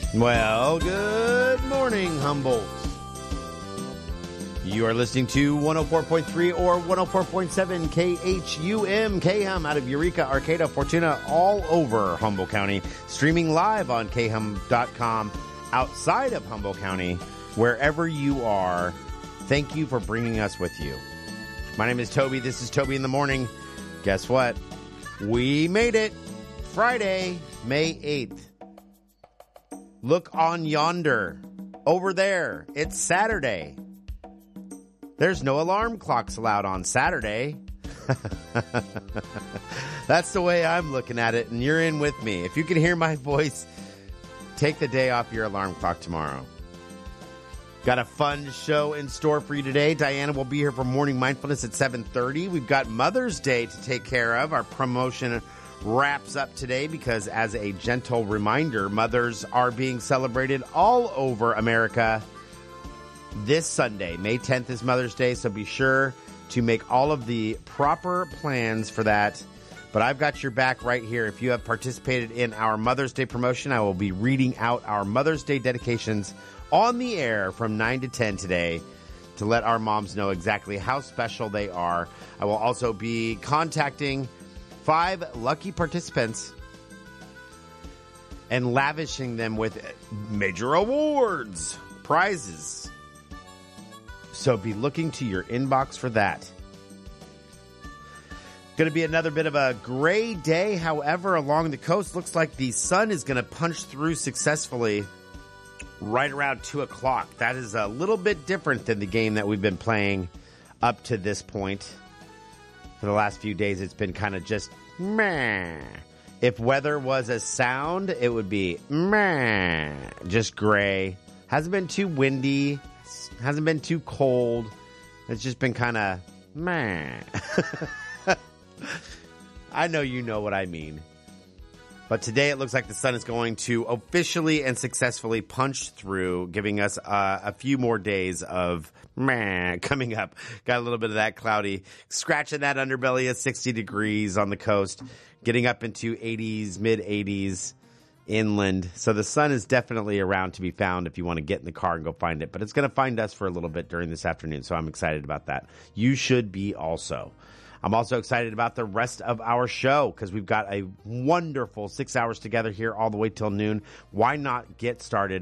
Well, good morning, Humboldt. You are listening to 104.3 or 104.7 KHUM, KHUM out of Eureka, Arcata, Fortuna, all over Humboldt County. Streaming live on khum.com outside of Humboldt County, wherever you are. Thank you for bringing us with you. My name is Toby. This is Toby in the Morning. Guess what? We made it. Friday, May 8th. Look on yonder. Over there. It's Saturday. There's no alarm clocks allowed on Saturday. That's the way I'm looking at it, and you're in with me. If you can hear my voice, take the day off your alarm clock tomorrow. Got a fun show in store for you today. Diana will be here for Morning Mindfulness at 7:30. We've got Mother's Day to take care of. Our promotion wraps up today because, as a gentle reminder, mothers are being celebrated all over America. This Sunday, May 10th, is Mother's Day, so be sure to make all of the proper plans for that. But I've got your back right here. If you have participated in our Mother's Day promotion, I will be reading out our Mother's Day dedications on the air from 9 to 10 today to let our moms know exactly how special they are. I will also be contacting 5 lucky participants and lavishing them with major awards, prizes. So be looking to your inbox for that. Going to be another bit of a gray day. However, along the coast, looks like the sun is going to punch through successfully right around 2 o'clock. That is a little bit different than the game that we've been playing up to this point. For the last few days, it's been kind of just meh. If weather was a sound, it would be meh. Just gray. Hasn't been too windy. Hasn't been too cold. It's just been kind of meh. I know you know what I mean. But today it looks like the sun is going to officially and successfully punch through, giving us a few more days of meh coming up. Got a little bit of that cloudy, scratching that underbelly at 60 degrees on the coast, getting up into 80s, mid-80s inland. So the sun is definitely around to be found if you want to get in the car and go find it. But it's going to find us for a little bit during this afternoon, so I'm excited about that. You should be also. I'm also excited about the rest of our show because we've got a wonderful 6 hours together here all the way till noon. Why not get started